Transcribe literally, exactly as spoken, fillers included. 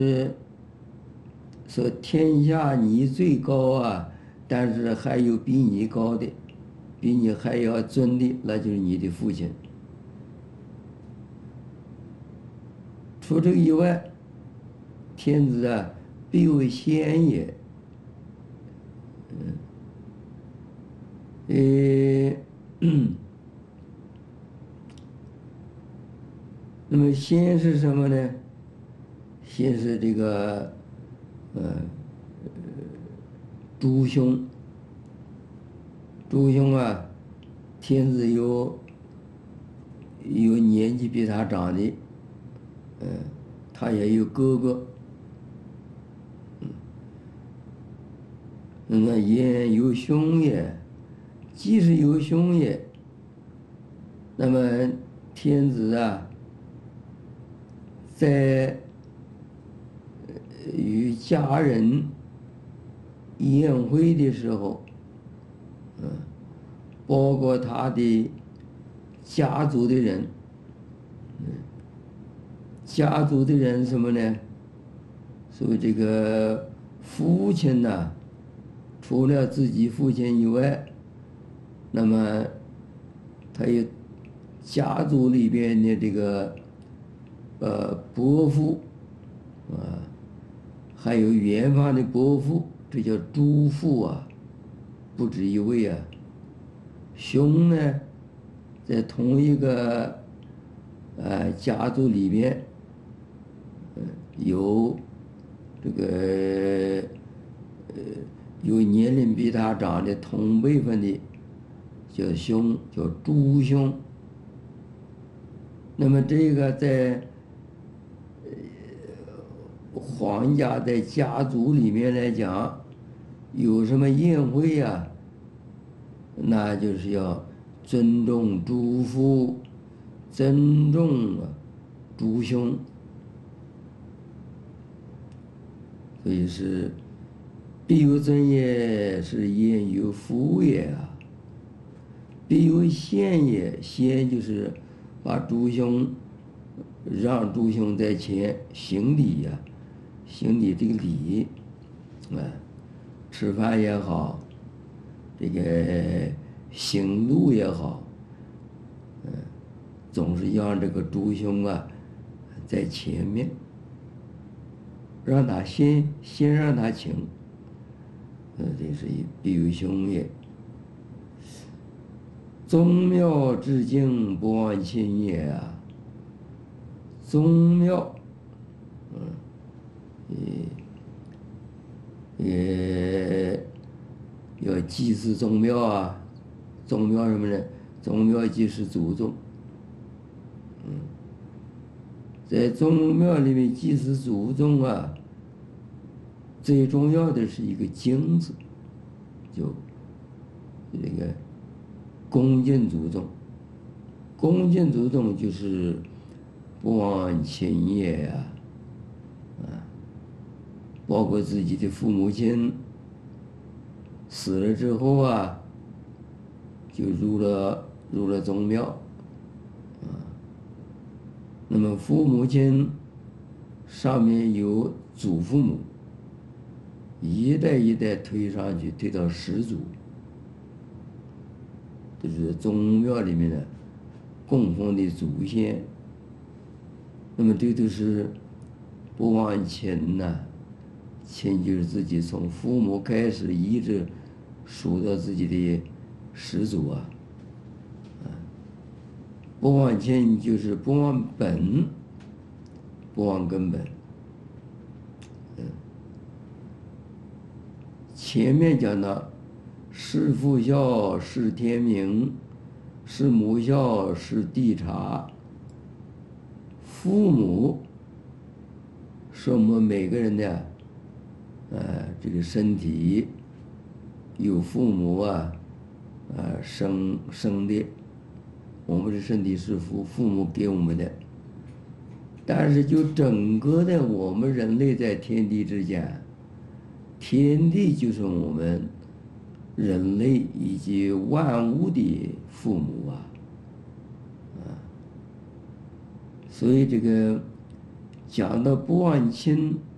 呃，说天下你最高啊，但是还有比你高的，比你还要尊的，那就是你的父亲。除这个以外，天子啊，必有先也。呃，那么先是什么呢？先是这个，呃，诸兄，诸兄啊，天子有有年纪比他长的，嗯、他也有哥哥，那么言有兄也，既是有兄也，那么天子啊，在呃与家人宴会的时候，嗯，包括他的家族的人，嗯，家族的人什么呢？所以这个父亲呢，除了自己父亲以外，那么他有家族里边的这个呃伯父啊，还有远方的伯父，这叫诸父啊，不止一位啊。兄呢，在同一个呃家族里边，呃有这个呃有年龄比他长的同辈分的，叫兄，叫诸兄。那么这个在皇家在家族里面来讲，有什么宴会呀、那就是要尊重诸父，尊重诸兄，所以是必有尊也，是焉有父也啊。必有先也，先就是把诸兄让诸兄在前行礼呀、行礼这个礼，啊，吃饭也好，这个行路也好，嗯，总是让这个诸兄啊在前面，让他先先让他请，呃，这是必有兄也。宗庙之敬，不忘亲也啊。宗庙，嗯，也也要祭祀宗庙啊。宗庙什么呢？宗庙即是祖宗。嗯，在宗庙里面祭祀祖宗啊，最重要的是一个敬字，就这个恭敬祖宗。恭敬祖宗就是不忘亲也呀，啊，包括自己的父母亲死了之后啊，就入了入了宗庙，啊，那么父母亲上面有祖父母，一代一代推上去，推到始祖，这是宗庙里面的供奉的祖先。那么这都是不忘亲呐，亲就是自己从父母开始一直数到自己的始祖啊，啊，不忘亲就是不忘本，不忘根本。嗯，前面讲到事父孝，事天明，事母孝，事弟察。父母是我们每个人的，呃，这个身体有父母啊，呃，生生的，我们的身体是父父母给我们的。但是就整个的我们人类在天地之间，天地就是我们人类以及万物的父母啊。所以这个讲到不忘亲，